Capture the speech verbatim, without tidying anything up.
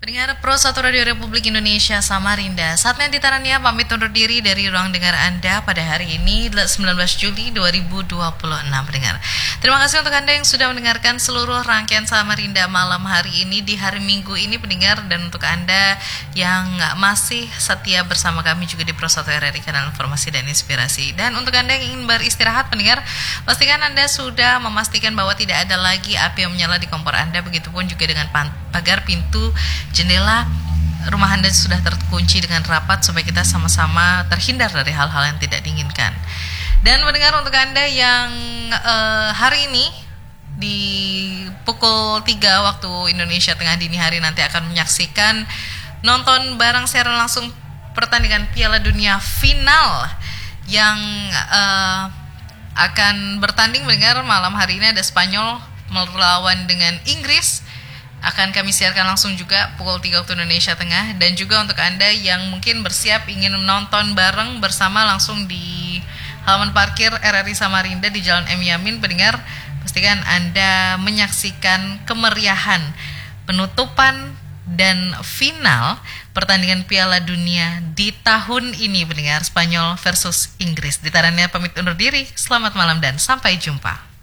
Pendengar Pro satu Radio Republik Indonesia Samarinda, saatnya ditarannya pamit undur diri dari ruang dengar Anda pada hari ini sembilan belas Juli dua ribu dua puluh enam. Pendengar, terima kasih untuk Anda yang sudah mendengarkan seluruh rangkaian Samarinda malam hari ini di hari Minggu ini, pendengar, dan untuk Anda yang masih setia bersama kami juga di Pro satu R R I Kanal Informasi dan Inspirasi. Dan untuk Anda yang ingin beristirahat, pendengar, pastikan Anda sudah memastikan bahwa tidak ada lagi api yang menyala di kompor Anda, begitupun juga dengan pagar, pintu, jendela rumah Anda sudah terkunci dengan rapat supaya kita sama-sama terhindar dari hal-hal yang tidak diinginkan. Dan mendengar untuk Anda yang uh, hari ini di pukul tiga waktu Indonesia Tengah dini hari nanti akan menyaksikan nonton bareng siaran langsung pertandingan Piala Dunia final yang uh, akan bertanding. Mendengar malam hari ini ada Spanyol melawan dengan Inggris. Akan kami siarkan langsung juga pukul tiga waktu Indonesia Tengah. Dan juga untuk Anda yang mungkin bersiap ingin menonton bareng bersama langsung di halaman parkir R R I Samarinda di Jalan M. Yamin, pendengar, pastikan Anda menyaksikan kemeriahan penutupan dan final pertandingan Piala Dunia di tahun ini, pendengar, Spanyol versus Inggris. Ditarannya pamit undur diri, selamat malam dan sampai jumpa.